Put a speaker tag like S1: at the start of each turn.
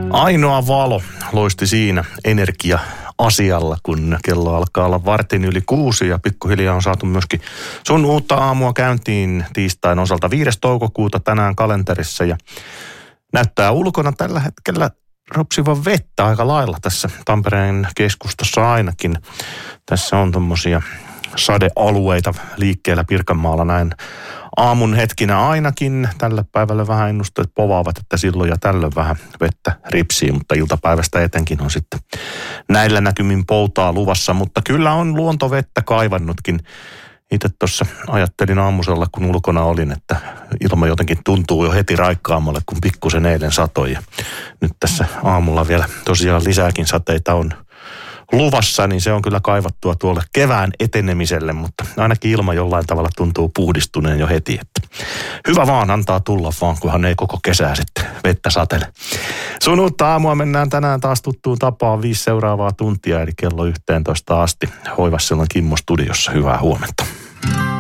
S1: Ainoa valo loisti siinä energia-asialla, kun kello alkaa olla 6:15 ja pikkuhiljaa on saatu myöskin sun uutta aamua käyntiin tiistain osalta 5. toukokuuta tänään kalenterissa ja näyttää ulkona tällä hetkellä ropsivan vettä aika lailla tässä Tampereen keskustassa ainakin. Tässä on tommosia sadealueita liikkeellä Pirkanmaalla näin aamun hetkinä ainakin. Tällä päivällä vähän ennusteet povaavat, että silloin ja tällöin vähän vettä ripsii, mutta iltapäivästä etenkin on sitten näillä näkymin poutaa luvassa. Mutta kyllä on luontovettä kaivannutkin. Itse tuossa ajattelin aamusella, kun ulkona olin, että ilma jotenkin tuntuu jo heti raikkaammalle, kun pikkusen eilen satoi. Ja nyt tässä aamulla vielä tosiaan lisääkin sateita on luvassa, niin se on kyllä kaivattua tuolle kevään etenemiselle, mutta ainakin ilma jollain tavalla tuntuu puhdistuneen jo heti. Että hyvä vaan, antaa tulla vaan, kunhan ei koko kesää sitten vettä satele. Sun uutta aamua mennään tänään taas tuttuun tapaan 5 seuraavaa tuntia, eli kello 11 asti. Hoivassa on Kimmo studiossa. Hyvää huomenta.